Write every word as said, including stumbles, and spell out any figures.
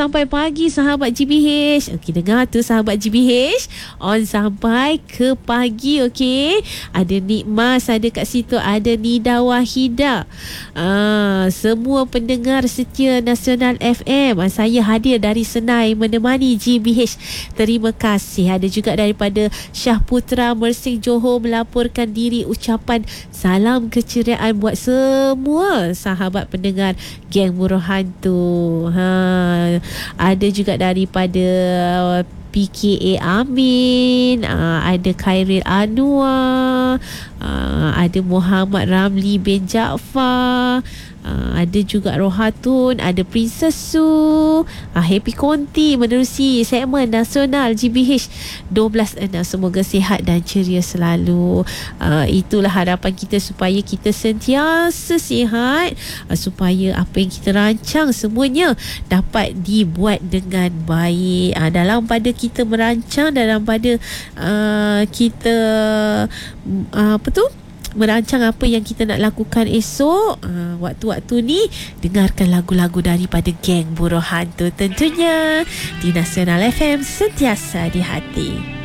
sampai pagi sahabat G B H. Okey, dengar tu sahabat G B H. On sampai ke pagi, okey. Ada Nikmas ada kat situ, ada Nida Wahida. Ah, semua pendengar setia Nasional F M. Ah, saya hadir dari Senai menemani G B H. Terima kasih. Ada juga daripada Syah Putra Mersing Johor melaporkan diri, ucapan salam keceriaan buat semua sahabat pendengar Geng Buruh Hantu. Ha, ada juga daripada P K A Amin, uh, ada Khairil Anwar, uh, ada Muhammad Ramli bin Jaafar, uh, ada juga Rohatun, ada Princess Su, uh, Happy Konti menerusi segmen Nasional G B H dua belas enam. Semoga sihat dan ceria selalu. Uh, itulah harapan kita supaya kita sentiasa sihat, uh, supaya apa yang kita rancang semuanya dapat dibuat dengan baik. Uh, dalam pada kita merancang, dalam pada uh, kita uh, apa tu merancang apa yang kita nak lakukan esok, uh, waktu-waktu ni dengarkan lagu-lagu daripada Geng Buruh Hantu tentunya di Nasional F M, sentiasa di hati.